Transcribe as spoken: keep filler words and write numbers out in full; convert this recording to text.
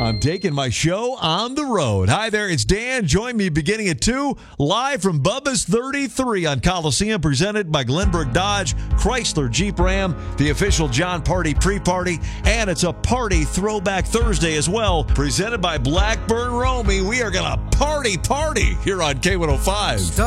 I'm taking my show on the road. Hi there, it's Dan. Join me beginning at two, live from Bubba's thirty-three on Coliseum, presented by Glenbrook Dodge, Chrysler Jeep Ram, the official John Party pre-party, and it's a party throwback Thursday as well, presented by Blackburn Romy. We are going to party, party here on K one oh five.